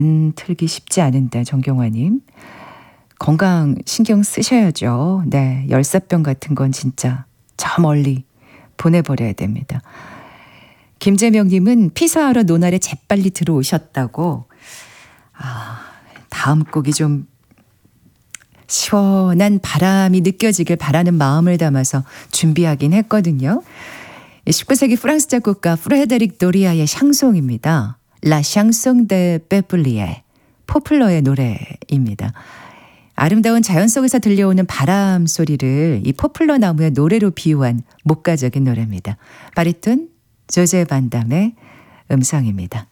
틀기 쉽지 않은데 정경화님. 건강 신경 쓰셔야죠. 네, 열사병 같은 건 진짜 저 멀리 보내버려야 됩니다. 김재명님은 피서하러 노날에 재빨리 들어오셨다고. 다음 곡이 좀 시원한 바람이 느껴지길 바라는 마음을 담아서 준비하긴 했거든요. 19세기 프랑스 작곡가 프레데릭 도리아의 샹송입니다. 라 샹송 데 페플리에, 포플러의 노래입니다. 아름다운 자연 속에서 들려오는 바람 소리를 이 포플러 나무의 노래로 비유한 목가적인 노래입니다. 바리톤 조제 반담의 음성입니다.